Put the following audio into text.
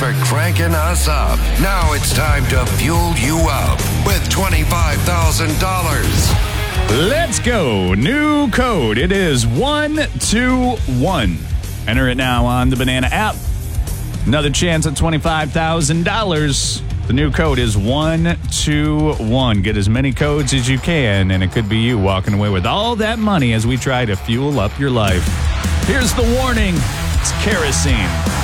for cranking us up. Now it's time to fuel you up with $25,000. Let's go. New code. It is 121. Enter it now on the Banana app. Another chance at $25,000. The new code is 121. Get as many codes as you can, and it could be you walking away with all that money as we try to fuel up your life. Here's the warning. It's kerosene.